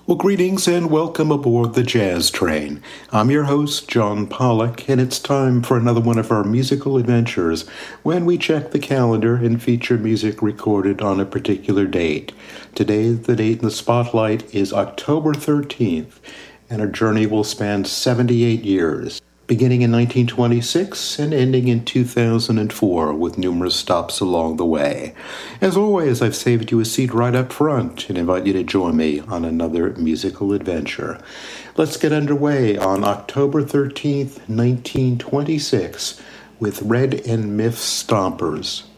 Well, greetings and welcome aboard the Jazz Train. I'm your host, John Pollock, and it's time for another one of our musical adventures when we check the calendar and feature music recorded on a particular date. Today, the date in the spotlight is October 13th, and our journey will span 78 years, beginning in 1926 and ending in 2004 with numerous stops along the way. As always, I've saved you a seat right up front and invite you to join me on another musical adventure. Let's get underway on October 13th, 1926 with Red and Miff Stompers.